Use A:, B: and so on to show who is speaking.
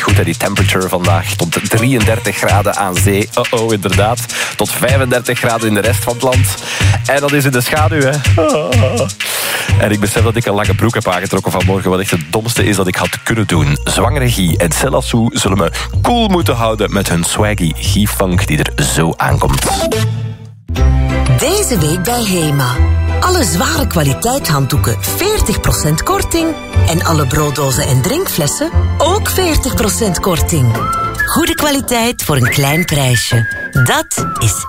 A: goed, hè, die temperature vandaag. Tot 33 graden aan zee. Oh, inderdaad. Tot 35 graden in de rest van het land. En dat is in de schaduw, hè. En ik besef dat ik een lange broek heb aangetrokken vanmorgen. Wat echt het domste is dat ik had kunnen doen. Zwangere Guy en Cella Sue zullen me cool moeten houden met hun swaggy Guy-funk die er zo aankomt.
B: Deze week bij HEMA. Alle zware kwaliteit handdoeken 40% korting. En alle brooddozen en drinkflessen ook 40% korting. Goede kwaliteit voor een klein prijsje. Dat is